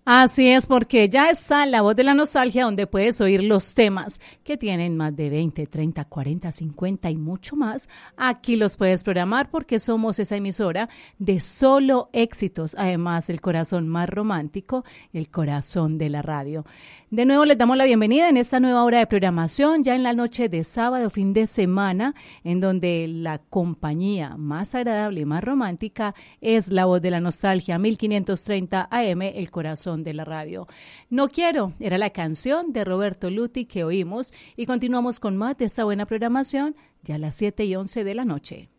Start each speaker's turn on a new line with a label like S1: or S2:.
S1: Así es, porque ya está La Voz de la Nostalgia, donde puedes oír los temas que tienen más de 20, 30, 40, 50 y mucho más. Aquí los puedes programar porque somos esa emisora de solo éxitos, además el corazón más romántico, el corazón de la radio. De nuevo les damos la bienvenida en esta nueva hora de programación, ya en la noche de sábado, fin de semana, en donde la compañía más agradable y más romántica es La Voz de la Nostalgia, 1530 AM, el corazón de la radio. No quiero, era la canción de Roberto Luti que oímos y continuamos con más de esta buena programación ya a las 7:11 de la noche.